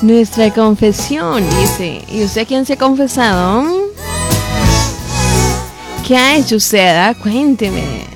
Nuestra confesión, dice. ¿Y usted quién se ha confesado? ¿Qué ha hecho usted? Cuénteme.